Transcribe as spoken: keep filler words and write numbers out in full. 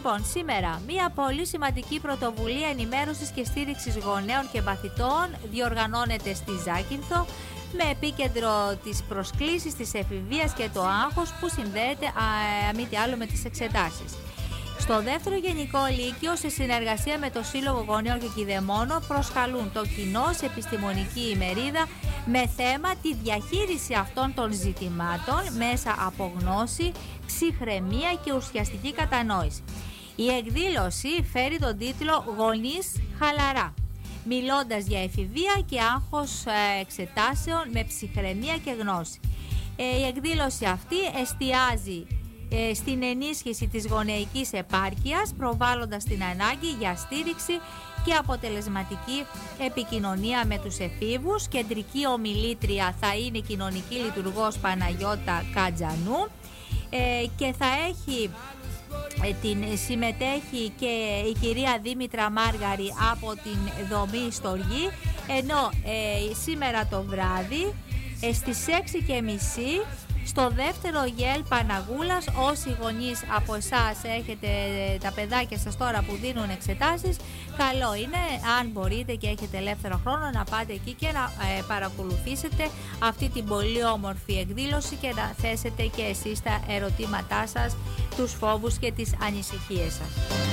Λοιπόν, σήμερα μια πολύ σημαντική πρωτοβουλία ενημέρωσης και στήριξης γονέων και μαθητών διοργανώνεται στη Ζάκυνθο, με επίκεντρο τις προσκλήσεις της εφηβείας και το άγχος που συνδέεται α, μη τι άλλο με τις εξετάσεις. Στο δεύτερο γενικό λύκειο, σε συνεργασία με το Σύλλογο Γονέων και Κηδεμόνων, προσκαλούν το κοινό σε επιστημονική ημερίδα με θέμα τη διαχείριση αυτών των ζητημάτων μέσα από γνώση, ψυχραιμία και ουσιαστική κατανόηση. Η εκδήλωση φέρει τον τίτλο «Γονείς χαλαρά», μιλώντας για εφηβεία και άγχος εξετάσεων με ψυχραιμία και γνώση. Η εκδήλωση αυτή εστιάζει στην ενίσχυση της γονεϊκής επάρκειας, προβάλλοντας την ανάγκη για στήριξη και αποτελεσματική επικοινωνία με τους εφήβους. Κεντρική ομιλήτρια θα είναι η κοινωνική λειτουργός Παναγιώτα Κατζανού και θα έχει την συμμετέχει και η κυρία Δήμητρα Μάργαρη από την δομή Στοργή, ενώ ε, σήμερα το βράδυ ε, στις έξι και μισή στο δεύτερο ΓΕΛ Παναγούλας, όσοι γονείς από εσάς έχετε τα παιδάκια σας τώρα που δίνουν εξετάσεις, καλό είναι, αν μπορείτε και έχετε ελεύθερο χρόνο, να πάτε εκεί και να ε, παρακολουθήσετε αυτή την πολύ όμορφη εκδήλωση και να θέσετε και εσείς τα ερωτήματά σας, τους φόβους και τις ανησυχίες σας.